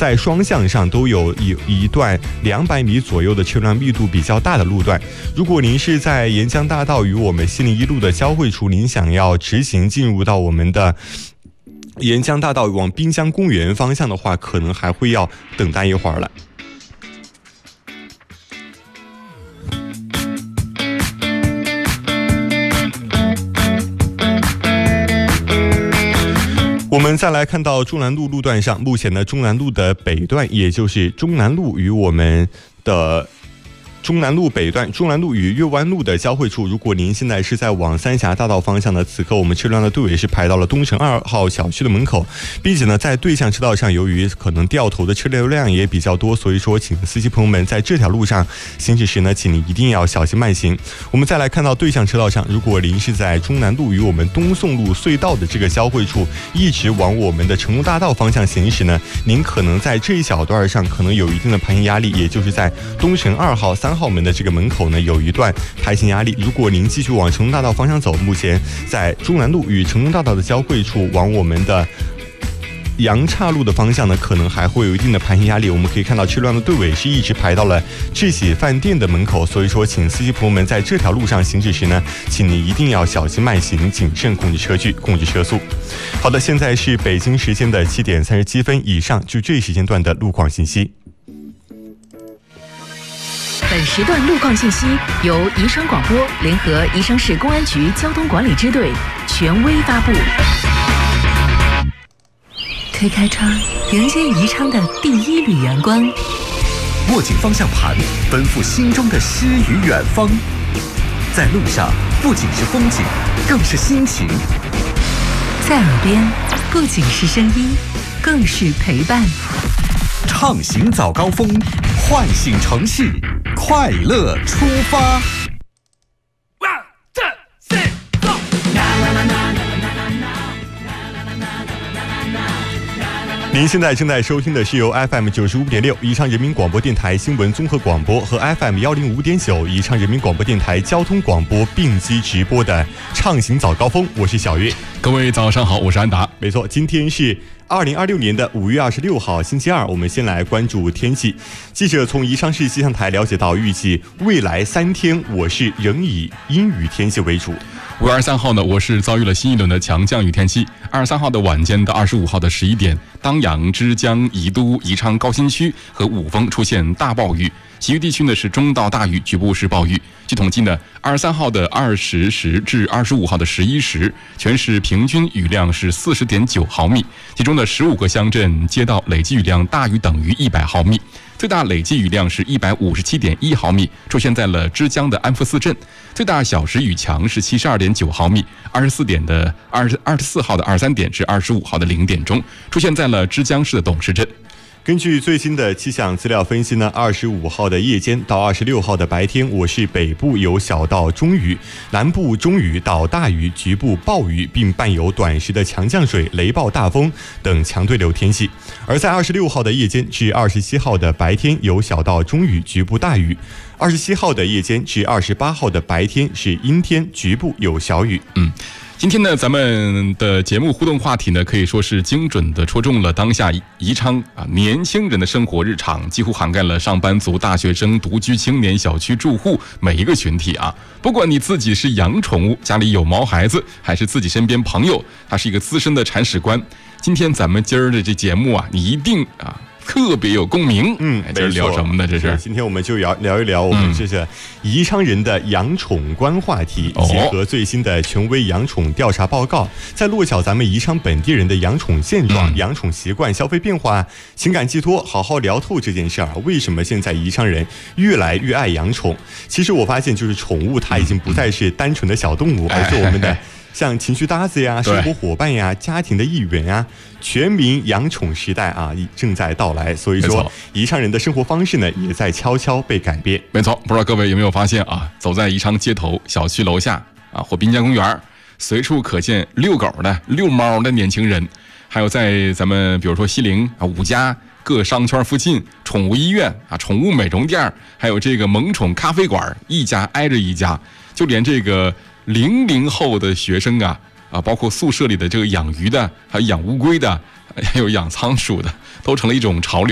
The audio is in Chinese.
在双向上都有一段200米左右的车辆密度比较大的路段。如果您是在沿江大道与我们101路的交汇处，您想要直行进入到我们的沿江大道往滨江公园方向的话，可能还会要等待一会儿了。我们再来看到中南路路段上，目前的中南路的北段，也就是中南路与我们的中南路北段，中南路与岳湾路的交汇处，如果您现在是在往三峡大道方向的，此刻我们车辆的队尾是排到了东城2号小区的门口，并且呢，在对向车道上，由于可能掉头的车流量也比较多，所以说，请司机朋友们在这条路上行驶时呢，请你一定要小心慢行。我们再来看到对向车道上，如果您是在中南路与我们东宋路隧道的这个交汇处，一直往我们的成功大道方向行驶呢，您可能在这一小段上可能有一定的排行压力，也就是在东城2号、3号门的这个门口呢，有一段排行压力。如果您继续往成功大道方向走，目前在中南路与成功大道的交汇处，往我们的杨岔路的方向呢，可能还会有一定的排行压力。我们可以看到车辆的队尾是一直排到了智喜饭店的门口，所以说，请司机朋友们在这条路上行驶时呢，请你一定要小心慢行，谨慎控制车距，控制车速。好的，现在是北京时间的7点37分，以上就这一时间段的路况信息。 本时段路况信息由宜昌广播联合宜昌市公安局交通管理支队权威发布。 推开窗，迎接宜昌的第一缕阳光。 握紧方向盘，奔赴心中的诗与远方。在路上，不仅是风景，更是心情。 在耳边，不仅是声音，更是陪伴。 畅行早高峰，唤醒城市，快乐出发。 您现在正在收听的是由 FM 95.6宜昌人民广播电台新闻综合广播和 FM 105.9宜昌人民广播电台交通广播并机直播的畅行早高峰，我是小月。 各位早上好，我是安达。 没错，今天是2026年的5月26号星期二，我们先来关注天气。记者从宜昌市气象台了解到，预计未来3天我市仍以阴雨天气为主。 5月23号呢，我市遭遇了新一轮的强降雨天气。23号的晚间到25号的11点，当阳、枝江、宜都、宜昌高新区和五峰出现大暴雨，其余地区呢是中到大雨，局部是暴雨。据统计呢，23号的20时至25号的11时，全市平均雨量是40.9毫米，其中的15个乡镇街道累计雨量大于等于100毫米。最大累计雨量是157.1毫米，出现在了枝江的安福寺镇。最大小时雨强是72.9毫米，24号的23点至25号的0点钟，出现在了枝江市的董事镇。 根据最新的气象资料分析呢，25号的夜间到26号的白天，我市北部有小到中雨，南部中雨到大雨，局部暴雨，并伴有短时的强降水、雷暴大风等强对流天气。而在26号的夜间至27号的白天，有小到中雨，局部大雨。27号的夜间至28号的白天是阴天，局部有小雨。 今天呢，咱们的节目互动话题呢，可以说是精准的戳中了当下宜昌年轻人的生活日常，几乎涵盖了上班族、大学生、独居青年、小区住户每一个群体啊。不管你自己是养宠物，家里有毛孩子，还是自己身边朋友他是一个资深的铲屎官，今天咱们今儿的这节目啊，你一定特别有共鸣。今儿聊什么呢？这是今天我们就聊一聊我们这些宜昌人的养宠观话题，结合最新的权威养宠调查报告，在落脚咱们宜昌本地人的养宠现状、养宠习惯、消费变化、情感寄托，好好聊透这件事儿。为什么现在宜昌人越来越爱养宠？其实我发现，就是宠物它已经不再是单纯的小动物，而是我们的像情绪搭子呀、生活伙伴呀、家庭的一员呀，全民养宠时代正在到来。所以说，宜昌人的生活方式呢，也在悄悄被改变。 没错，不知道各位有没有发现走在宜昌街头、小区楼下或滨江公园，随处可见遛狗的、遛猫的年轻人，还有在咱们比如说西陵五家各商圈附近，宠物医院宠物美容店，还有这个萌宠咖啡馆，一家挨着一家，就连这个00后的学生包括宿舍里的这个养鱼的，还有养乌龟的，还有养仓鼠的，都成了一种潮流。